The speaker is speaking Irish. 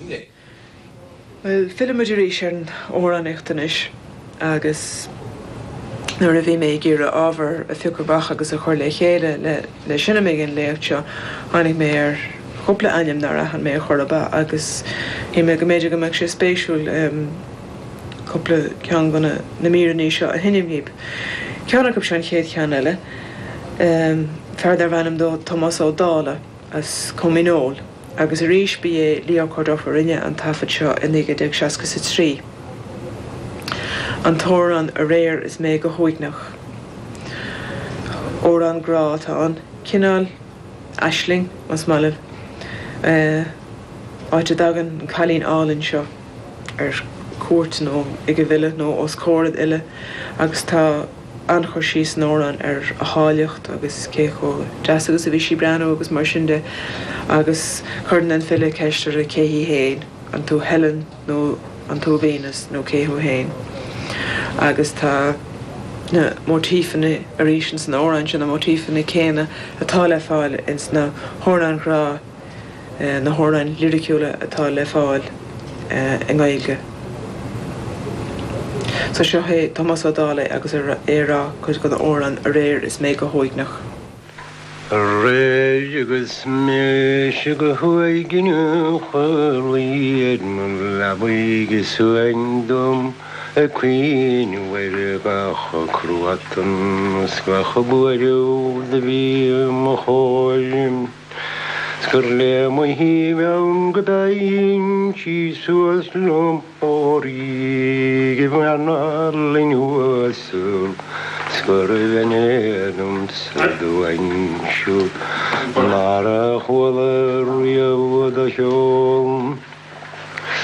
Well, filmidirí sé an óraníochtanis agus nuair a bhí mé gíre ábhar a fiúcarbach agus a chuir le chéile le sinna mé an léochtse tháinig mé ar chopla aim nar a mé chorba agus hí mé go méidir go meid sé spéisiúil chopla cean gona na míraní seo a hinimhíb. Ceanna go sean chéad chean eile fear bhanam dó Thomas O'Dála as Cominol agus a ríis bí é líochordach rinne an tafad seo in 1963. An tóran a réir is mé go hóignach. Ó an grá tá an cinál Aisling mas malibh áite dagan an chalín álinn seo ar cuairt nó ag go bhile nó os cóirad ile agus tá anchor síos nóran ar a háiliocht agus cécho deas agus a bhí sí breanú agus mar sinnde agus chuirn an file ceistar a céhí héin an tú Helen nó an tú Venus nó céhú héin. Agus tá na motífanna a rísin san óran sin na motífanna céine atá le fáil ins na hórán grá na hórán liriciúla atá le fáil in Gaeilge. So seo hé Thomas O'Dála agus érá chuid go óran a réir is mé go hóignach. Réir agus mé se go thuiginú chuirlaíad man lebaige suain dom a cuioine bhfuir gacha cruatan scacha buireú de bhí mo cháim. Sgur le mo hí mewn go daon tí suas lompóí go bhana linhuasúl sgur bhenedum sadúhain siú mar a chuala riamh a seom